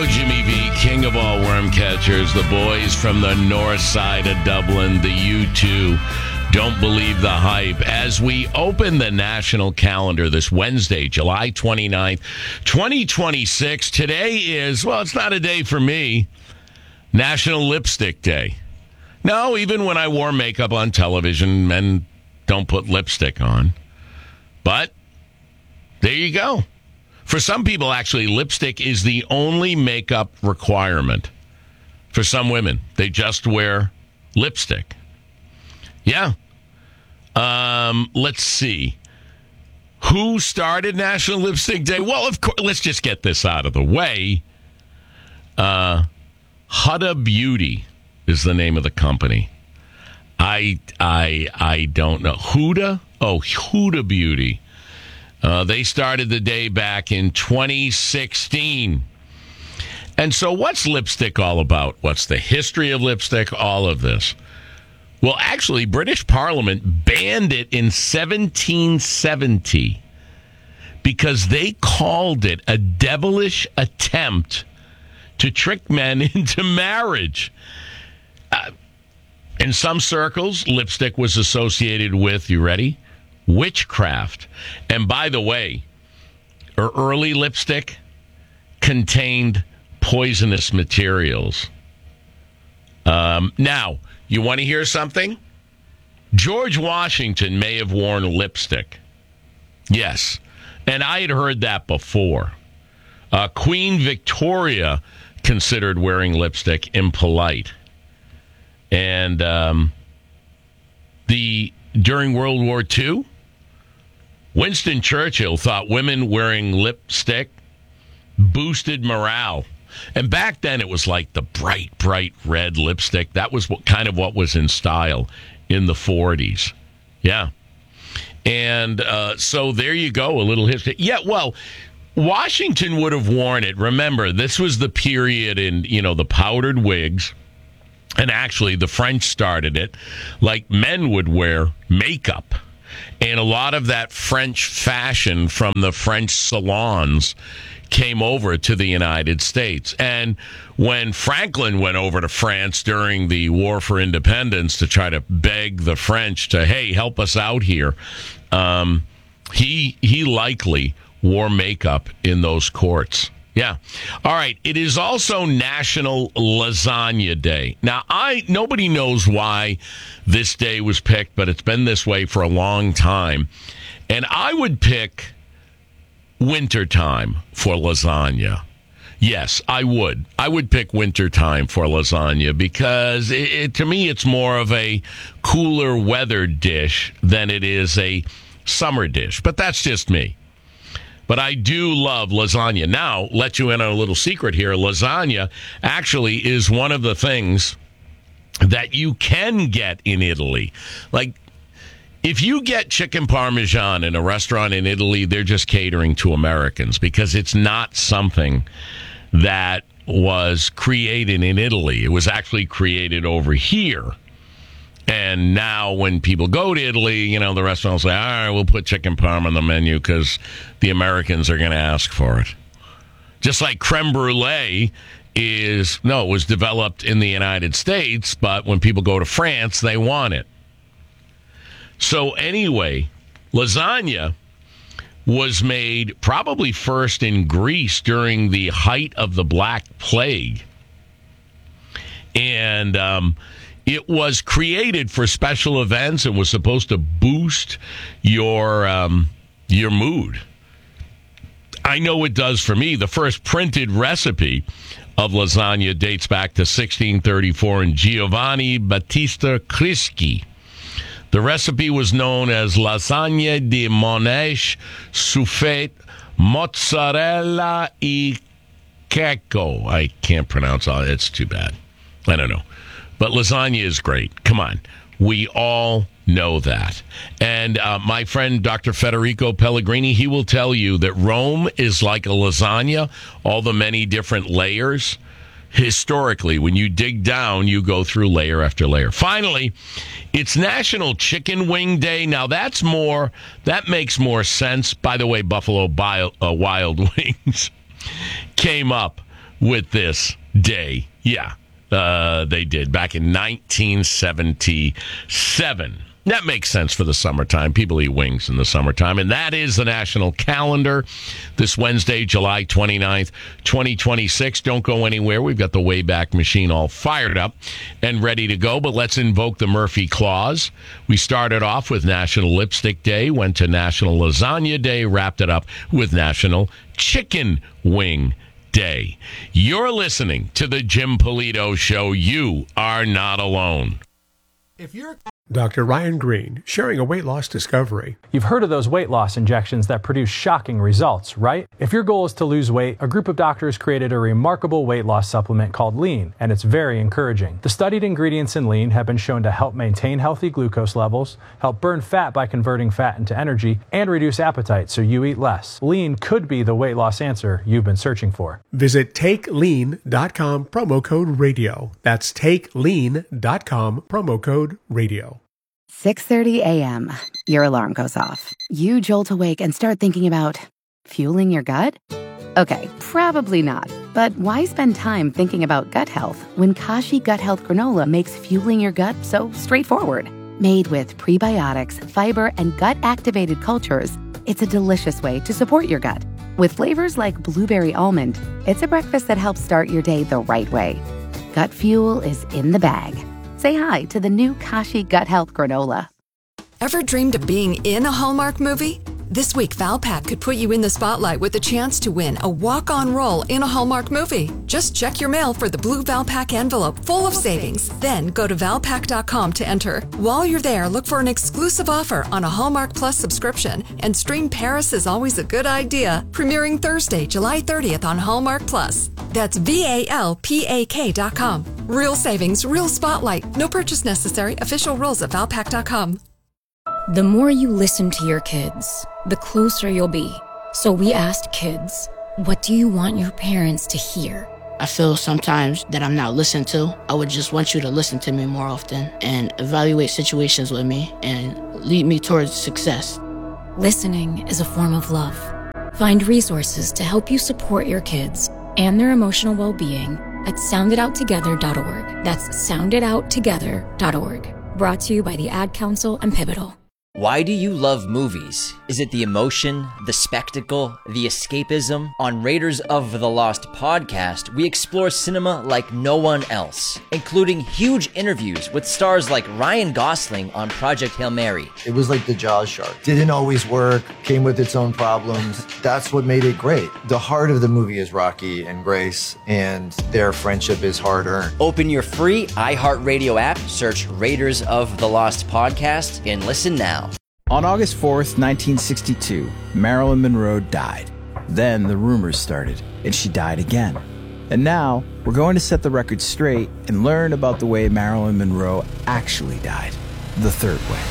Jimmy V, king of all worm catchers, the boys from the north side of Dublin, the U2, don't believe the hype. As we open the national calendar this Wednesday, July 29th, 2026, today is, well, it's not a day for me, National Lipstick Day. No, even when I wore makeup on television, men don't put lipstick on. But there you go. For some people, actually, lipstick is the only makeup requirement. For some women, they just wear lipstick. Yeah. Let's see. Who started National Lipstick Day? Well, of course, let's just get this out of the way. Huda Beauty is the name of the company. I don't know. Huda? Oh, Huda Beauty. They started the day back in 2016. And so what's lipstick all about? What's the history of lipstick? All of this. Well, actually, British Parliament banned it in 1770 because they called it a devilish attempt to trick men into marriage. In some circles, lipstick was associated with, you ready? Witchcraft. And by the way, early lipstick contained poisonous materials. Now, you want to hear something? George Washington may have worn lipstick. Yes. And I had heard that before. Queen Victoria considered wearing lipstick impolite. And during World War II, Winston Churchill thought women wearing lipstick boosted morale. And back then, it was like the bright, bright red lipstick. That was what was in style in the 40s. Yeah. And so there you go, a little history. Yeah, well, Washington would have worn it. Remember, this was the period in, the powdered wigs. And actually, the French started it. Like, men would wear makeup. And a lot of that French fashion from the French salons came over to the United States. And when Franklin went over to France during the War for Independence to try to beg the French to, hey, help us out here, he likely wore makeup in those courts. Yeah. All right. It is also National Lasagna Day. Now, nobody knows why this day was picked, but it's been this way for a long time. And I would pick wintertime for lasagna. Yes, I would. I would pick wintertime for lasagna because to me, it's more of a cooler weather dish than it is a summer dish. But that's just me. But I do love lasagna. Now, let you in on a little secret here. Lasagna actually is one of the things that you can get in Italy. Like, if you get chicken parmesan in a restaurant in Italy, they're just catering to Americans because it's not something that was created in Italy. It was actually created over here. And now when people go to Italy, the restaurant will say, all right, we'll put chicken parm on the menu because the Americans are going to ask for it. Just like creme brulee was developed in the United States, but when people go to France, they want it. So anyway, lasagna was made probably first in Greece during the height of the Black Plague. And it was created for special events and was supposed to boost your mood. I know it does for me. The first printed recipe of lasagna dates back to 1634 in Giovanni Battista Crisci. The recipe was known as lasagna di Monache soufflette mozzarella e cacao. I can't pronounce all. It's too bad. I don't know. But lasagna is great. Come on. We all know that. And my friend, Dr. Federico Pellegrini, he will tell you that Rome is like a lasagna, all the many different layers. Historically, when you dig down, you go through layer after layer. Finally, it's National Chicken Wing Day. Now, that makes more sense. By the way, Buffalo Wild Wings came up with this day. Yeah, they did back in 1977. That makes sense for the summertime. People eat wings in the summertime. And that is the national calendar this Wednesday, July 29th, 2026. Don't go anywhere. We've got the Wayback Machine all fired up and ready to go. But let's invoke the Murphy Clause. We started off with National Lipstick Day, went to National Lasagna Day, wrapped it up with National Chicken Wing Day. You're listening to the Jim Polito Show. You are not alone. If you're Dr. Ryan Green, sharing a weight loss discovery. You've heard of those weight loss injections that produce shocking results, right? If your goal is to lose weight, a group of doctors created a remarkable weight loss supplement called Lean, and it's very encouraging. The studied ingredients in Lean have been shown to help maintain healthy glucose levels, help burn fat by converting fat into energy, and reduce appetite so you eat less. Lean could be the weight loss answer you've been searching for. Visit TakeLean.com, promo code radio. That's TakeLean.com, promo code radio. 6:30 a.m. Your alarm goes off. You jolt awake and start thinking about fueling your gut? Okay, probably not. But why spend time thinking about gut health when Kashi Gut Health Granola makes fueling your gut so straightforward? Made with prebiotics, fiber, and gut-activated cultures, it's a delicious way to support your gut. With flavors like blueberry almond, it's a breakfast that helps start your day the right way. Gut fuel is in the bag. Say hi to the new Kashi Gut Health Granola. Ever dreamed of being in a Hallmark movie? This week, Valpak could put you in the spotlight with a chance to win a walk-on role in a Hallmark movie. Just check your mail for the blue Valpak envelope full of savings. Then go to Valpak.com to enter. While you're there, look for an exclusive offer on a Hallmark Plus subscription and stream Paris is Always a Good Idea, premiering Thursday, July 30th on Hallmark Plus. That's VALPAK.com. Real savings, real spotlight. No purchase necessary. Official rules at Valpak.com. The more you listen to your kids, the closer you'll be. So we asked kids, what do you want your parents to hear? I feel sometimes that I'm not listened to. I would just want you to listen to me more often and evaluate situations with me and lead me towards success. Listening is a form of love. Find resources to help you support your kids and their emotional well-being at sounditouttogether.org. That's sounditouttogether.org. Brought to you by the Ad Council and Pivotal. Why do you love movies? Is it the emotion, the spectacle, the escapism? On Raiders of the Lost podcast, we explore cinema like no one else, including huge interviews with stars like Ryan Gosling on Project Hail Mary. It was like the Jaws shark. Didn't always work, came with its own problems. That's what made it great. The heart of the movie is Rocky and Grace, and their friendship is hard-earned. Open your free iHeartRadio app, search Raiders of the Lost podcast, and listen now. On August 4th, 1962, Marilyn Monroe died. Then the rumors started, and she died again. And now, we're going to set the record straight and learn about the way Marilyn Monroe actually died, the third way.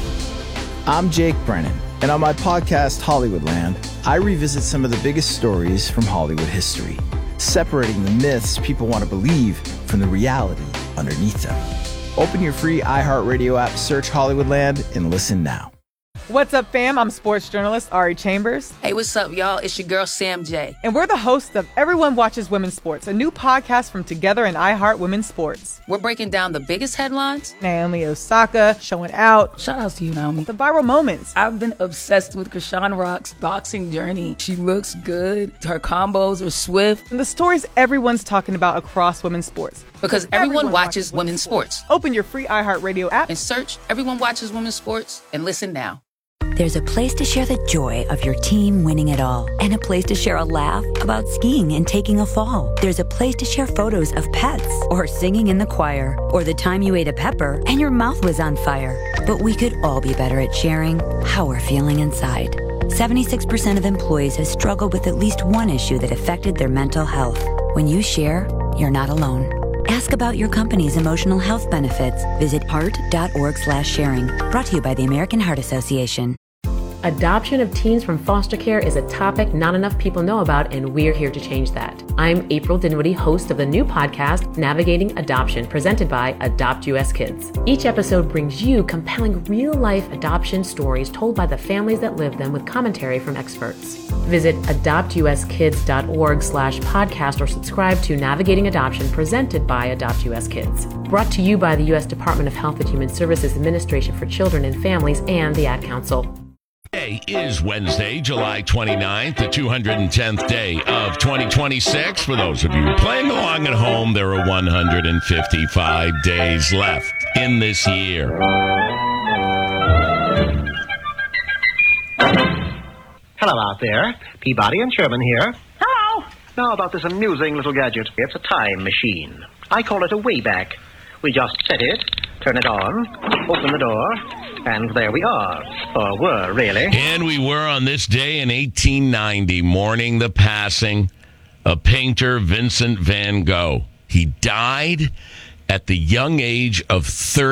I'm Jake Brennan, and on my podcast, Hollywoodland, I revisit some of the biggest stories from Hollywood history, separating the myths people want to believe from the reality underneath them. Open your free iHeartRadio app, search Hollywoodland, and listen now. What's up, fam? I'm sports journalist Ari Chambers. Hey, what's up, y'all? It's your girl, Sam J. And we're the hosts of Everyone Watches Women's Sports, a new podcast from Together and iHeart Women's Sports. We're breaking down the biggest headlines. Naomi Osaka showing out. Shout out to you, Naomi. The viral moments. I've been obsessed with Krishan Rock's boxing journey. She looks good. Her combos are swift. And the stories everyone's talking about across women's sports. Because everyone watches women's sports. Open your free iHeartRadio app and search Everyone Watches Women's Sports and listen now. There's a place to share the joy of your team winning it all, and a place to share a laugh about skiing and taking a fall. There's a place to share photos of pets, or singing in the choir, or the time you ate a pepper and your mouth was on fire. But we could all be better at sharing how we're feeling inside. 76% of employees have struggled with at least one issue that affected their mental health. When you share, you're not alone. Ask about your company's emotional health benefits. Visit heart.org/sharing. Brought to you by the American Heart Association. Adoption of teens from foster care is a topic not enough people know about, and we're here to change that. I'm April Dinwiddie, host of the new podcast, Navigating Adoption, presented by Adopt US Kids. Each episode brings you compelling real-life adoption stories told by the families that live them with commentary from experts. Visit adoptuskids.org/podcast or subscribe to Navigating Adoption presented by Adopt US Kids. Brought to you by the U.S. Department of Health and Human Services Administration for Children and Families and the Ad Council. Today is Wednesday, July 29th, the 210th day of 2026. For those of you playing along at home, there are 155 days left in this year. Hello out there. Peabody and Sherman here. Hello. Now about this amusing little gadget. It's a time machine. I call it a Wayback. We just set it, turn it on, open the door, and there we are. Or were, really. And we were on this day in 1890, mourning the passing of painter Vincent van Gogh. He died at the young age of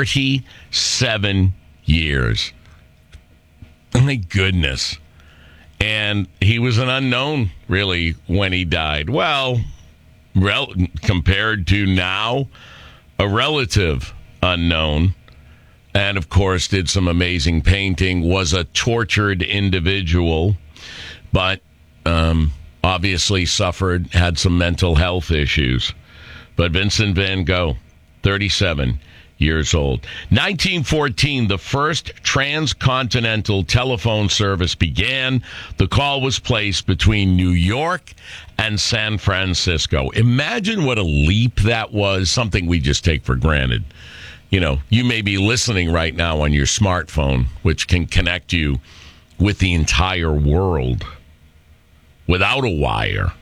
37 years. My goodness. And he was an unknown, really, when he died. Well, compared to now, a relative unknown. And, of course, did some amazing painting, was a tortured individual, but obviously had some mental health issues. But Vincent van Gogh, 37 years old. 1914, the first transcontinental telephone service began. The call was placed between New York and San Francisco. Imagine what a leap that was, something we just take for granted. You know, you may be listening right now on your smartphone, which can connect you with the entire world without a wire.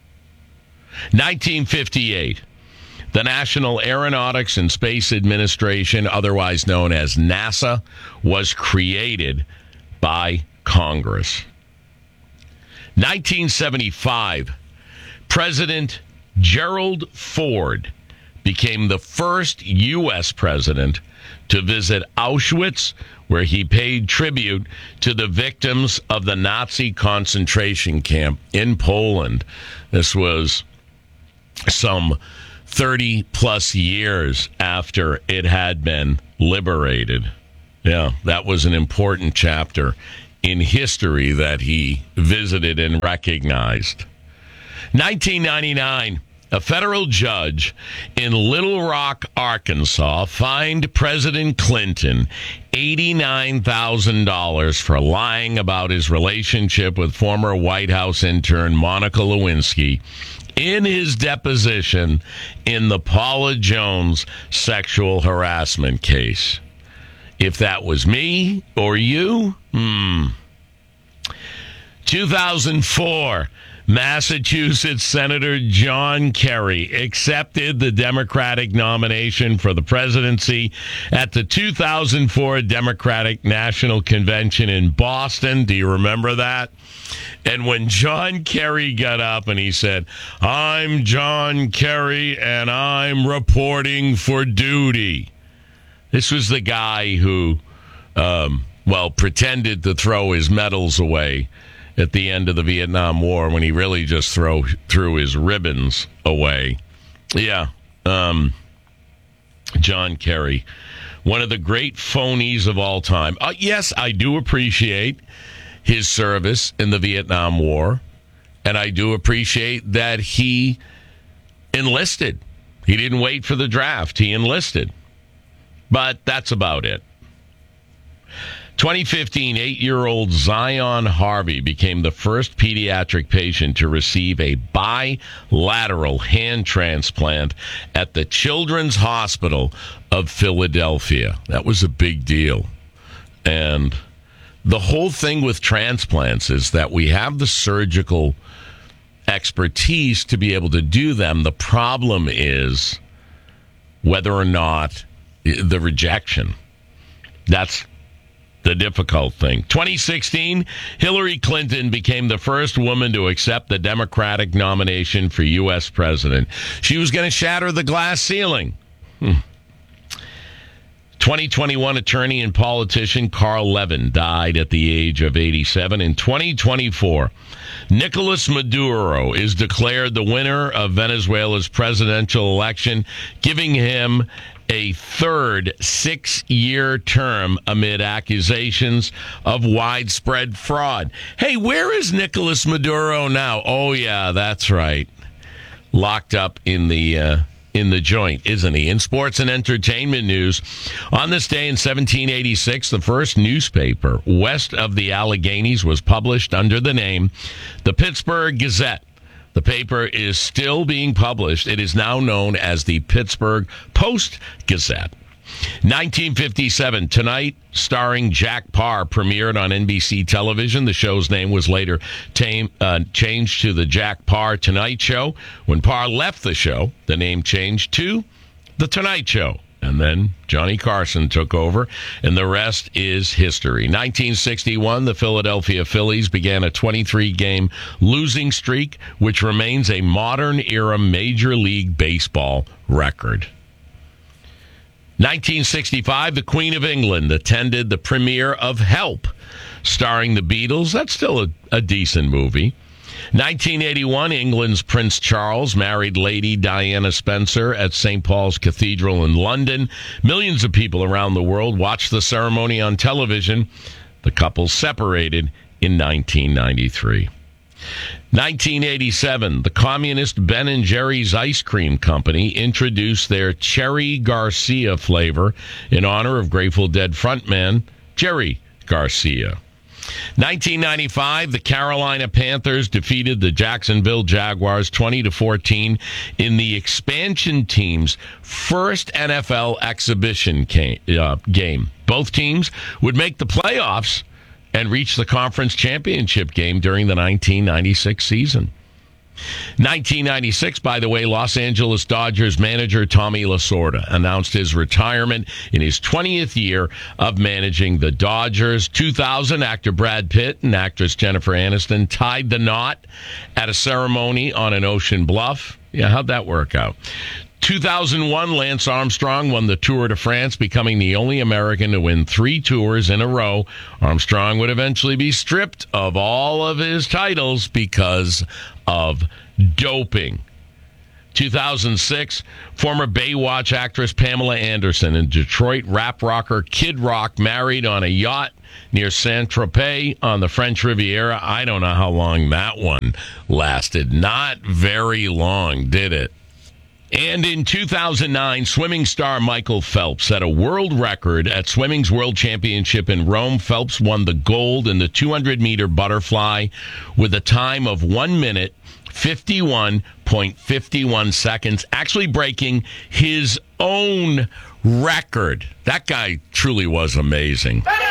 1958. The National Aeronautics and Space Administration, otherwise known as NASA, was created by Congress. 1975, President Gerald Ford became the first U.S. president to visit Auschwitz, where he paid tribute to the victims of the Nazi concentration camp in Poland. This was some 30-plus years after it had been liberated. Yeah, that was an important chapter in history that he visited and recognized. 1999, a federal judge in Little Rock, Arkansas, fined President Clinton $89,000 for lying about his relationship with former White House intern Monica Lewinsky in his deposition in the Paula Jones sexual harassment case. If that was me or you, 2004, Massachusetts Senator John Kerry accepted the Democratic nomination for the presidency at the 2004 Democratic National Convention in Boston. Do you remember that? And when John Kerry got up and he said, "I'm John Kerry and I'm reporting for duty." This was the guy who, pretended to throw his medals away at the end of the Vietnam War when he really just threw his ribbons away. Yeah, John Kerry, one of the great phonies of all time. Yes, I do appreciate his service in the Vietnam War, and I do appreciate that he enlisted. He didn't wait for the draft. He enlisted. But that's about it. 2015, 8-year-old Zion Harvey became the first pediatric patient to receive a bilateral hand transplant at the Children's Hospital of Philadelphia. That was a big deal. And the whole thing with transplants is that we have the surgical expertise to be able to do them. The problem is whether or not the rejection. That's the difficult thing. 2016, Hillary Clinton became the first woman to accept the Democratic nomination for U.S. president. She was going to shatter the glass ceiling. 2021 attorney and politician Carl Levin died at the age of 87. In 2024, Nicolas Maduro is declared the winner of Venezuela's presidential election, giving him a third 6-year term amid accusations of widespread fraud. Hey, where is Nicolas Maduro now? Oh, yeah, that's right. Locked up in the joint, isn't he? In sports and entertainment news, on this day in 1786, the first newspaper west of the Alleghenies was published under the name the Pittsburgh Gazette. The paper is still being published. It is now known as the Pittsburgh Post-Gazette. 1957, Tonight, starring Jack Paar, premiered on NBC television. The show's name was later changed to The Jack Paar Tonight Show. When Paar left the show, the name changed to The Tonight Show. And then Johnny Carson took over, and the rest is history. 1961, the Philadelphia Phillies began a 23-game losing streak, which remains a modern-era Major League Baseball record. 1965, the Queen of England attended the premiere of Help, starring the Beatles. That's still a decent movie. 1981, England's Prince Charles married Lady Diana Spencer at St. Paul's Cathedral in London. Millions of people around the world watched the ceremony on television. The couple separated in 1993. 1987, the communist Ben & Jerry's Ice Cream Company introduced their Cherry Garcia flavor in honor of Grateful Dead frontman Jerry Garcia. 1995, the Carolina Panthers defeated the Jacksonville Jaguars 20-14 in the expansion team's first NFL exhibition game. Both teams would make the playoffs and reach the conference championship game during the 1996 season. 1996, by the way, Los Angeles Dodgers manager Tommy Lasorda announced his retirement in his 20th year of managing the Dodgers. 2000, actor Brad Pitt and actress Jennifer Aniston tied the knot at a ceremony on an ocean bluff. Yeah, how'd that work out? 2001, Lance Armstrong won the Tour de France, becoming the only American to win 3 tours in a row. Armstrong would eventually be stripped of all of his titles because of doping. 2006, former Baywatch actress Pamela Anderson and Detroit rap rocker Kid Rock married on a yacht near Saint-Tropez on the French Riviera. I don't know how long that one lasted. Not very long, did it? And in 2009, swimming star Michael Phelps set a world record at Swimming's World Championship in Rome. Phelps won the gold in the 200-meter butterfly with a time of 1 minute, 51.51 seconds, actually breaking his own record. That guy truly was amazing.